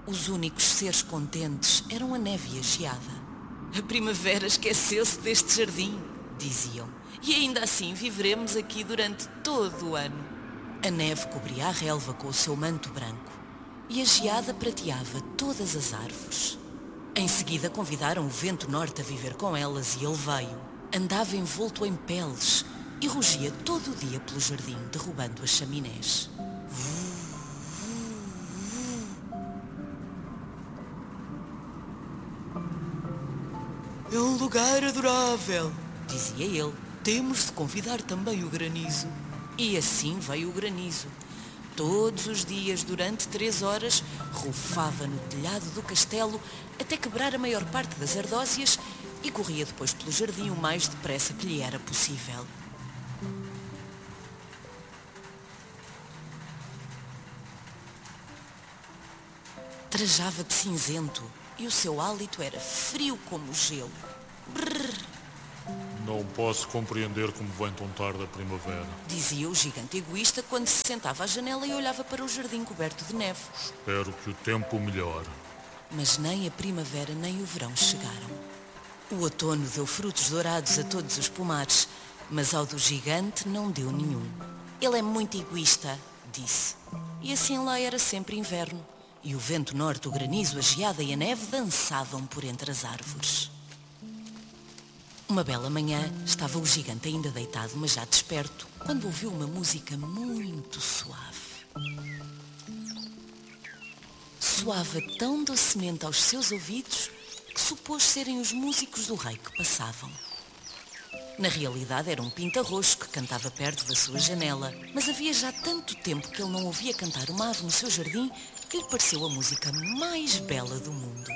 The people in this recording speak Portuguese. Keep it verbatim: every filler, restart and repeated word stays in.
Os únicos seres contentes eram a neve e a geada. A primavera esqueceu-se deste jardim, diziam, e ainda assim viveremos aqui durante todo o ano. A neve cobria a relva com o seu manto branco e a geada prateava todas as árvores. Em seguida convidaram o vento norte a viver com elas e ele veio. Andava envolto em peles e rugia todo o dia pelo jardim, derrubando as chaminés. É um lugar adorável, dizia ele. Temos de convidar também o granizo. E assim veio o granizo. Todos os dias, durante três horas, rufava no telhado do castelo até quebrar a maior parte das ardósias e corria depois pelo jardim o mais depressa que lhe era possível. Trajava de cinzento e o seu hálito era frio como o gelo. Brrr, Não posso compreender como vem tão tarde a primavera. dizia o gigante egoísta quando se sentava à janela e olhava para o jardim coberto de neve. Espero que o tempo melhore. Mas nem a primavera nem o verão chegaram. O outono deu frutos dourados a todos os pomares, mas ao do gigante não deu nenhum. Ele é muito egoísta, disse. E assim lá era sempre inverno. E o vento norte, o granizo, a geada e a neve dançavam por entre as árvores. Uma bela manhã, estava o gigante ainda deitado, mas já desperto, quando ouviu uma música muito suave. Soava tão docemente aos seus ouvidos que supôs serem os músicos do rei que passavam. Na realidade era um pinta-roxo que cantava perto da sua janela, mas havia já tanto tempo que ele não ouvia cantar uma ave no seu jardim que lhe pareceu a música mais bela do mundo.